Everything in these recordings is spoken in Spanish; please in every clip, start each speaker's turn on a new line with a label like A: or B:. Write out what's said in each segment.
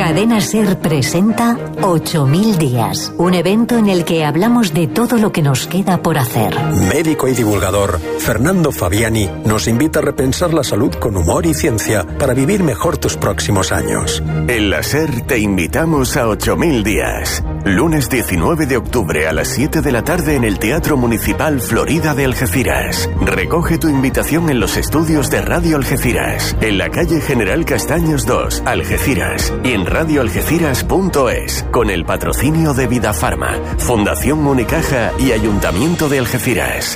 A: Cadena SER presenta 8000 días, un evento en el que hablamos de todo lo que nos queda por hacer.
B: Médico y divulgador Fernando Fabiani nos invita a repensar la salud con humor y ciencia para vivir mejor tus próximos años.
C: En la SER te invitamos a 8000 días. Lunes 19 de octubre a las 7 de la tarde en el Teatro Municipal Florida de Algeciras. Recoge tu invitación en los estudios de Radio Algeciras, en la calle General Castaños 2, Algeciras, y en radioalgeciras.es, con el patrocinio de Vidafarma, Fundación Unicaja y Ayuntamiento de Algeciras.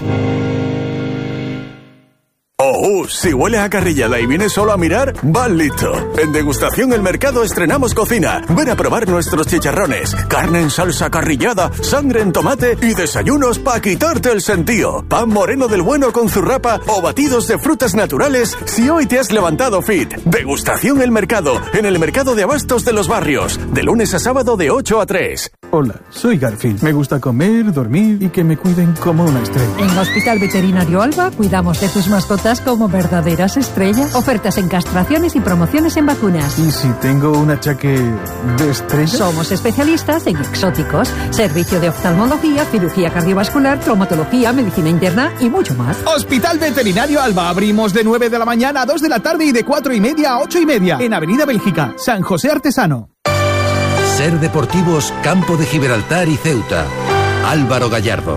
C: Si hueles a carrillada y vienes solo a mirar, vas listo. En Degustación El Mercado estrenamos cocina. Ven a probar nuestros chicharrones, carne en salsa carrillada, sangre en tomate y desayunos para quitarte el sentido. Pan moreno del bueno con zurrapa o batidos de frutas naturales si hoy te has levantado fit. Degustación El Mercado, en el Mercado de Abastos de los Barrios, de lunes a sábado de 8 a 3.
D: Hola, soy Garfield. Me gusta comer, dormir y que me cuiden como una estrella.
E: En Hospital Veterinario Alba cuidamos de tus mascotas como verdaderas estrellas. Ofertas en castraciones y promociones en vacunas.
D: ¿Y si tengo un achaque de estrella?
E: Somos especialistas en exóticos, servicio de oftalmología, cirugía cardiovascular, traumatología, medicina interna y mucho más.
F: Hospital Veterinario Alba. Abrimos de 9 de la mañana a 2 de la tarde y de 4:30 a 8:30. En Avenida Bélgica, San José Artesano.
G: SER Deportivos, Campo de Gibraltar y Ceuta. Álvaro Gallardo.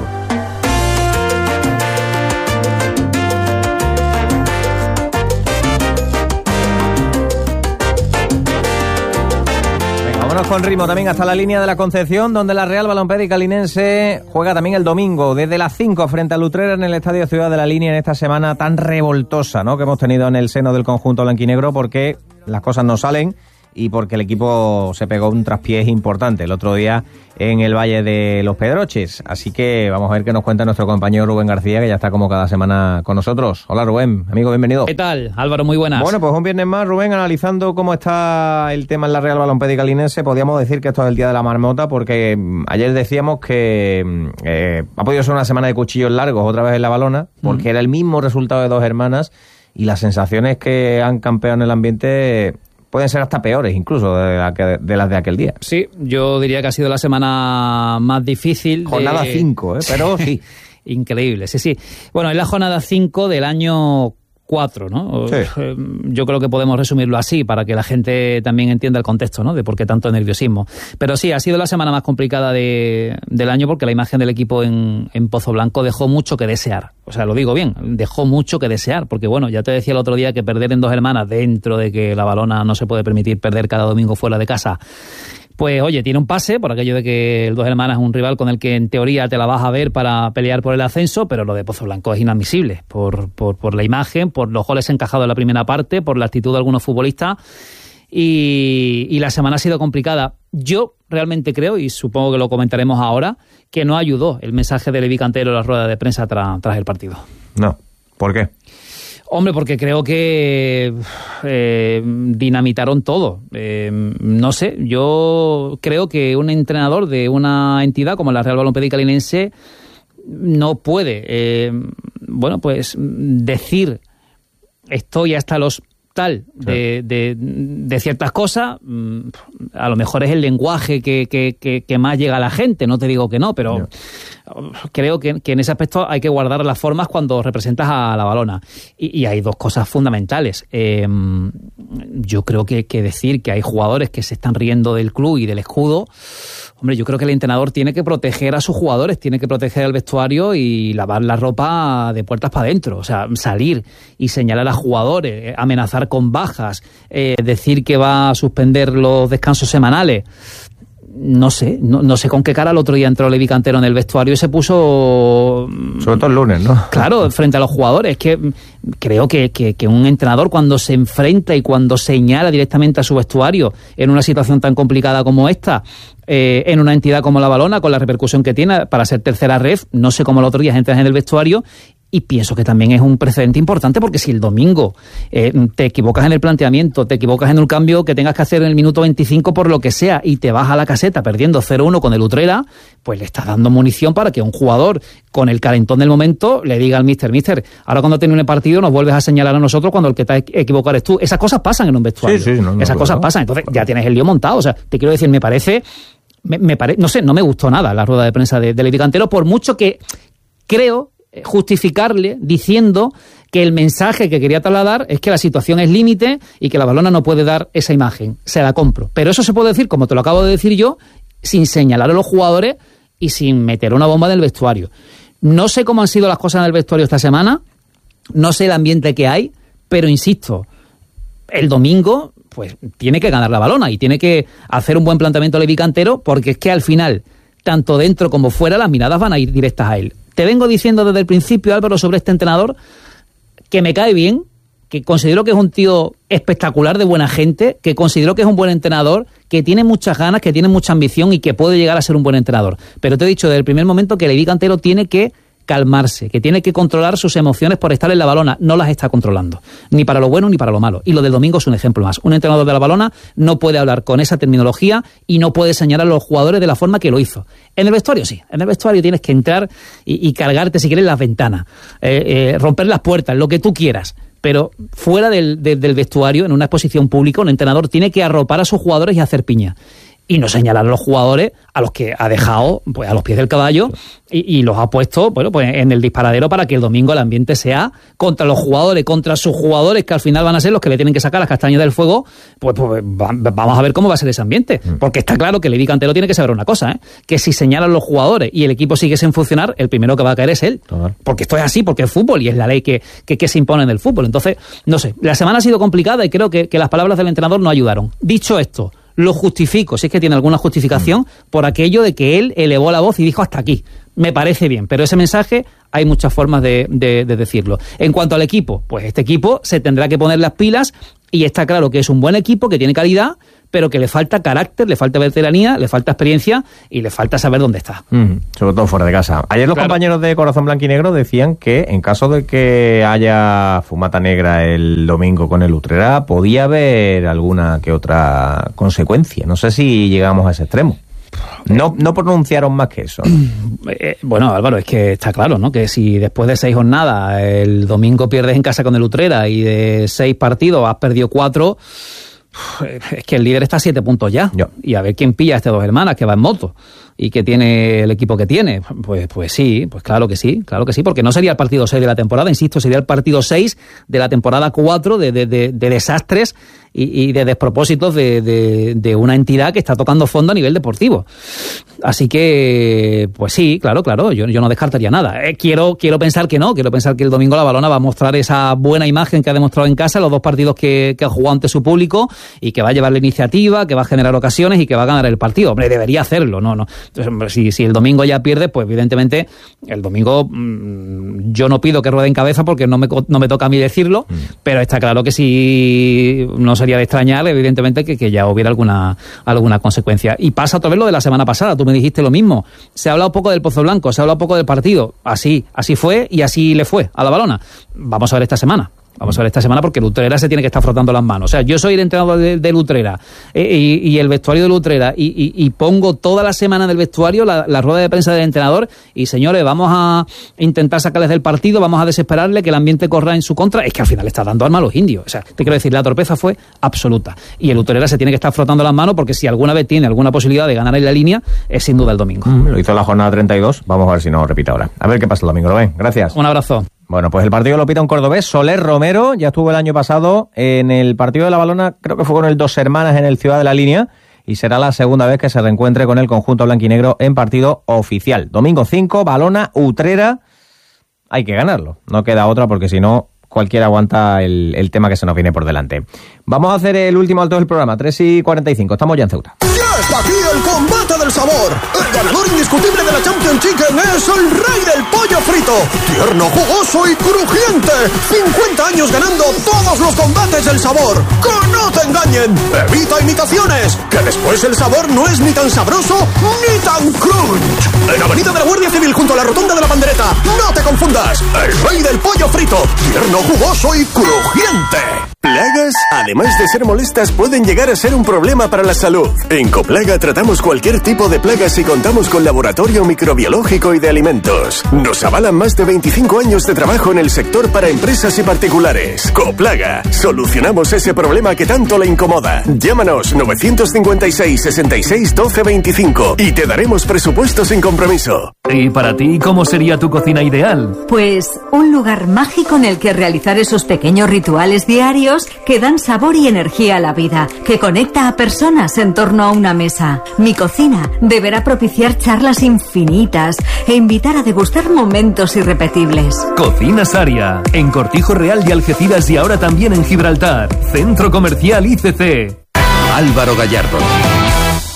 H: Vámonos con ritmo también hasta la línea de la Concepción, donde la Real Balompédica Linense juega también el domingo desde las 5 frente a Utrera en el Estadio Ciudad de la Línea, en esta semana tan revoltosa, ¿no?, que hemos tenido en el seno del conjunto blanquinegro, porque las cosas no salen y porque el equipo se pegó un traspiés importante el otro día en el Valle de los Pedroches. Así que vamos a ver qué nos cuenta nuestro compañero Rubén García, que ya está como cada semana con nosotros. Hola Rubén, amigo, bienvenido.
I: ¿Qué tal, Álvaro? Muy buenas.
H: Bueno, pues un viernes más, Rubén, analizando cómo está el tema en la Real Balompédica Linense. Podríamos decir que esto es el día de la marmota, porque ayer decíamos que ha podido ser una semana de cuchillos largos otra vez en la balona, porque era el mismo resultado de dos hermanas, y las sensaciones que han campeado en el ambiente pueden ser hasta peores incluso de las de aquel día.
I: Sí, yo diría que ha sido la semana más difícil.
H: Jornada 5, pero sí.
I: Increíble, sí. Bueno, es la jornada 5 del año 4, ¿no? Sí. Yo creo que podemos resumirlo así para que la gente también entienda el contexto, ¿no?, de por qué tanto nerviosismo. Pero sí, ha sido la semana más complicada del año, porque la imagen del equipo en Pozoblanco dejó mucho que desear. O sea, lo digo bien, dejó mucho que desear, porque bueno, ya te decía el otro día que perder en dos hermanas, dentro de que la balona no se puede permitir perder cada domingo fuera de casa, pues oye, tiene un pase por aquello de que el Dos Hermanas es un rival con el que en teoría te la vas a ver para pelear por el ascenso, pero lo de Pozoblanco es inadmisible por la imagen, por los goles encajados en la primera parte, por la actitud de algunos futbolistas, y la semana ha sido complicada. Yo realmente creo, y supongo que lo comentaremos ahora, que no ayudó el mensaje de Levi Cantero en la rueda de prensa tras el partido.
H: No, ¿por qué?
I: Hombre, porque creo que dinamitaron todo. No sé, yo creo que un entrenador de una entidad como la Real Balompédica Linense no puede, pues decir estoy hasta los tal de ciertas cosas. A lo mejor es el lenguaje que más llega a la gente, no te digo que no, pero creo que en ese aspecto hay que guardar las formas cuando representas a la balona. Y hay dos cosas fundamentales. Yo creo que decir que hay jugadores que se están riendo del club y del escudo, hombre, yo creo que el entrenador tiene que proteger a sus jugadores, tiene que proteger al vestuario y lavar la ropa de puertas para adentro. O sea, salir y señalar a jugadores, amenazar con bajas, decir que va a suspender los descansos semanales. No sé con qué cara el otro día entró Levi Cantero en el vestuario y se puso...
H: Sobre todo el lunes, ¿no?
I: Claro, frente a los jugadores. Es que creo que un entrenador, cuando se enfrenta y cuando señala directamente a su vestuario en una situación tan complicada como esta, en una entidad como la balona, con la repercusión que tiene para ser tercera ref, no sé cómo el otro día entras en el vestuario Y pienso que también es un precedente importante, porque si el domingo te equivocas en el planteamiento, te equivocas en un cambio que tengas que hacer en el minuto 25 por lo que sea, y te vas a la caseta perdiendo 0-1 con el Utrera, pues le estás dando munición para que un jugador con el calentón del momento le diga al mister, ahora cuando termine el partido nos vuelves a señalar a nosotros cuando el que te ha equivocado eres tú. Esas cosas pasan en un vestuario. Esas cosas pasan. Entonces ya tienes el lío montado. O sea, te quiero decir, me parece, no sé, no me gustó nada la rueda de prensa de Levi Cantero, por mucho que creo justificarle diciendo que el mensaje que quería trasladar es que la situación es límite y que la Valona no puede dar esa imagen. Se la compro. Pero eso se puede decir, como te lo acabo de decir yo, sin señalar a los jugadores y sin meter una bomba en el vestuario. No sé cómo han sido las cosas en el vestuario esta semana, no sé el ambiente que hay, pero insisto, el domingo pues tiene que ganar la Valona y tiene que hacer un buen planteamiento Levi Cantero, porque es que al final, tanto dentro como fuera, las miradas van a ir directas a él. Te vengo diciendo desde el principio, Álvaro, sobre este entrenador, que me cae bien, que considero que es un tío espectacular, de buena gente, que considero que es un buen entrenador, que tiene muchas ganas, que tiene mucha ambición y que puede llegar a ser un buen entrenador. Pero te he dicho desde el primer momento que Levi Cantero tiene que calmarse, que tiene que controlar sus emociones por estar en la Valona. No las está controlando, ni para lo bueno ni para lo malo. Y lo del domingo es un ejemplo más. Un entrenador de la Valona no puede hablar con esa terminología y no puede señalar a los jugadores de la forma que lo hizo. En el vestuario sí, en el vestuario tienes que entrar y cargarte, si quieres, las ventanas, romper las puertas, lo que tú quieras. Pero fuera del vestuario, en una exposición pública, un entrenador tiene que arropar a sus jugadores y hacer piña. Y no señalar a los jugadores a los que ha dejado pues a los pies del caballo y los ha puesto pues en el disparadero para que el domingo el ambiente sea contra los jugadores, contra sus jugadores, que al final van a ser los que le tienen que sacar las castañas del fuego. Pues vamos a ver cómo va a ser ese ambiente. Porque está claro que Levi Cantero tiene que saber una cosa, que si señalan los jugadores y el equipo sigue sin funcionar, el primero que va a caer es él. Porque esto es así, porque es fútbol y es la ley que se impone en el fútbol. Entonces, no sé, la semana ha sido complicada y creo que las palabras del entrenador no ayudaron. Dicho esto, lo justifico, si es que tiene alguna justificación, por aquello de que él elevó la voz y dijo hasta aquí. Me parece bien, pero ese mensaje hay muchas formas de decirlo. En cuanto al equipo, pues este equipo se tendrá que poner las pilas y está claro que es un buen equipo, que tiene calidad, pero que le falta carácter, le falta veteranía, le falta experiencia y le falta saber dónde está.
H: Sobre todo fuera de casa. Ayer los compañeros de Corazón Blanquinegro decían que en caso de que haya fumata negra el domingo con el Utrera, podía haber alguna que otra consecuencia. No sé si llegamos a ese extremo. No pronunciaron más que eso, ¿no?
I: Bueno, Álvaro, es que está claro, ¿no? Que si después de 6 jornadas el domingo pierdes en casa con el Utrera y de 6 partidos has perdido 4... es que el líder está a 7 puntos ya. Y a ver quién pilla a estas dos hermanas, que va en moto y que tiene el equipo que tiene. Pues sí, pues claro que sí, porque no sería el partido 6 de la temporada, insisto, sería el partido 6 de la temporada 4 de desastres y de despropósitos de una entidad que está tocando fondo a nivel deportivo. Así que, pues sí, claro, yo no descartaría nada. Quiero pensar que no, quiero pensar que el domingo la Valona va a mostrar esa buena imagen que ha demostrado en casa, los 2 partidos que ha jugado ante su público, y que va a llevar la iniciativa, que va a generar ocasiones y que va a ganar el partido. Hombre, debería hacerlo, no. Si el domingo ya pierde, pues evidentemente el domingo yo no pido que ruede en cabeza porque no me toca a mí decirlo, pero está claro que si no sería de extrañar, evidentemente, que ya hubiera alguna consecuencia. Y pasa otra vez lo de la semana pasada, tú me dijiste lo mismo. Se ha hablado poco del Pozo Blanco, se ha hablado poco del partido. Así fue y así le fue a la Valona. Vamos a ver esta semana. Porque el Utrera se tiene que estar frotando las manos. O sea, yo soy el entrenador del Utrera y el vestuario del Utrera y pongo toda la semana en el vestuario la rueda de prensa del entrenador y, señores, vamos a intentar sacarles del partido, vamos a desesperarle, que el ambiente corra en su contra. Es que al final está dando arma a los indios. O sea, te quiero decir, la torpeza fue absoluta. Y el Utrera se tiene que estar frotando las manos porque si alguna vez tiene alguna posibilidad de ganar en la línea, es sin duda el domingo.
H: Lo hizo en la jornada 32. Vamos a ver si no repite ahora. A ver qué pasa el domingo, Rubén. Gracias.
I: Un abrazo.
H: Bueno, pues el partido lo pita un cordobés, Soler Romero, ya estuvo el año pasado en el partido de la Valona, creo que fue con el Dos Hermanas en el Ciudad de la Línea, y será la segunda vez que se reencuentre con el conjunto blanquinegro en partido oficial. Domingo 5, Valona, Utrera, hay que ganarlo, no queda otra porque si no cualquiera aguanta el tema que se nos viene por delante. Vamos a hacer el último alto del programa, 3:45, estamos ya en Ceuta.
C: Está aquí el combate del sabor. El ganador indiscutible de la Champions Chicken es el rey del pollo frito. Tierno, jugoso y crujiente. 50 años ganando todos los combates del sabor. ¡Que no te engañen! Evita imitaciones, que después el sabor no es ni tan sabroso ni tan crunch. En Avenida de la Guardia Civil junto a la Rotonda de la Pandereta, no te confundas, el rey del pollo frito, tierno, jugoso y crujiente. Plagas, además de ser molestas, pueden llegar a ser un problema para la salud. En Coplaga tratamos cualquier tipo de plagas y contamos con laboratorio microbiológico y de alimentos. Nos avalan más de 25 años de trabajo en el sector para empresas y particulares. Coplaga, solucionamos ese problema que tanto le incomoda. Llámanos 956 66 12 25 y te daremos presupuesto sin compromiso.
J: ¿Y para ti cómo sería tu cocina ideal?
A: Pues un lugar mágico en el que realizar esos pequeños rituales diarios que dan sabor y energía a la vida, que conecta a personas en torno a una mesa. Mi cocina deberá propiciar charlas infinitas e invitar a degustar momentos irrepetibles.
J: Cocina Saria, en Cortijo Real de Algeciras y ahora también en Gibraltar. Centro Comercial ICC.
G: Álvaro Gallardo.